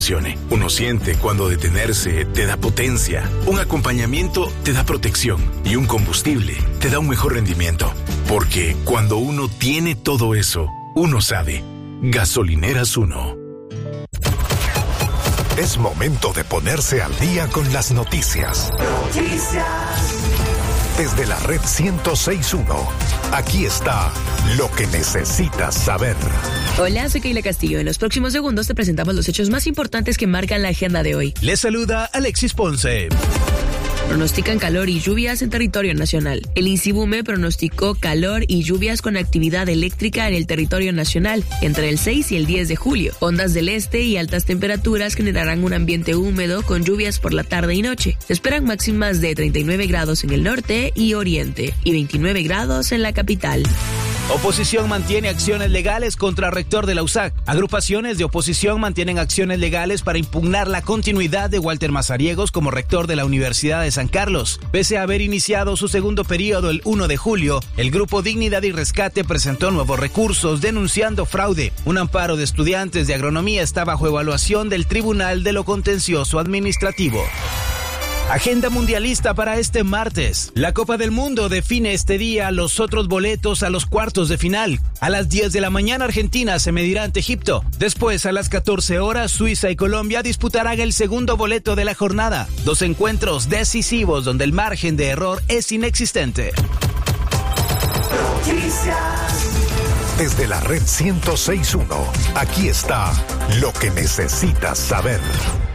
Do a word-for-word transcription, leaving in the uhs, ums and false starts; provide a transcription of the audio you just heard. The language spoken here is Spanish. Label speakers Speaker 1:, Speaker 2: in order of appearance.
Speaker 1: Uno siente cuando detenerse te da potencia, un acompañamiento te da protección y un combustible te da un mejor rendimiento. Porque cuando uno tiene todo eso, uno sabe. Gasolineras Uno.
Speaker 2: Es momento de ponerse al día con las noticias. Noticias. Desde la red ciento seis punto uno, aquí está lo que necesitas saber.
Speaker 3: Hola, soy Keila Castillo. En los próximos segundos te presentamos los hechos más importantes que marcan la agenda de hoy.
Speaker 4: Les saluda Alexis Ponce.
Speaker 3: Pronostican calor y lluvias en territorio nacional. El INSIBUME pronosticó calor y lluvias con actividad eléctrica en el territorio nacional entre el seis y el diez de julio. Ondas del este y altas temperaturas generarán un ambiente húmedo con lluvias por la tarde y noche. Se esperan máximas de treinta y nueve grados en el norte y oriente y veintinueve grados en la capital.
Speaker 4: Oposición mantiene acciones legales contra rector de la U S A C. Agrupaciones de oposición mantienen acciones legales para impugnar la continuidad de Walter Mazariegos como rector de la Universidad de San Carlos. Pese a haber iniciado su segundo periodo el primero de julio, el grupo Dignidad y Rescate presentó nuevos recursos denunciando fraude. Un amparo de estudiantes de agronomía está bajo evaluación del Tribunal de lo Contencioso Administrativo. Agenda mundialista para este martes. La Copa del Mundo define este día los otros boletos a los cuartos de final. A las diez de la mañana Argentina se medirá ante Egipto. Después, a las catorce horas, Suiza y Colombia disputarán el segundo boleto de la jornada. Dos encuentros decisivos donde el margen de error es inexistente.
Speaker 2: Desde la red ciento seis punto uno, aquí está lo que necesitas saber.